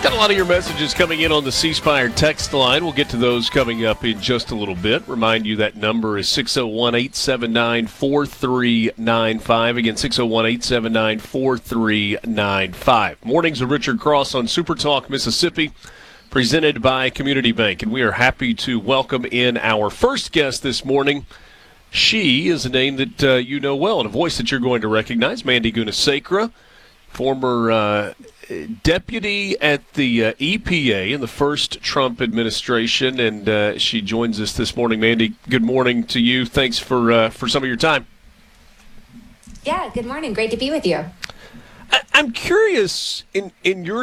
Got a lot of your messages coming in on the C Spire text line. We'll get to those coming up in just a little bit. Remind you that number is 601-879-4395. Again, 601-879-4395. Mornings of Richard Cross on Super Talk Mississippi, presented by Community Bank. And we are happy to welcome in our first guest this morning. She is a name that you know well and a voice that you're going to recognize, Mandy Gunasekere, former deputy at the EPA in the first Trump administration, and she joins us this morning. Mandy, good morning to you. Thanks for some of your time. Yeah, good morning. Great to be with you. I'm curious, in your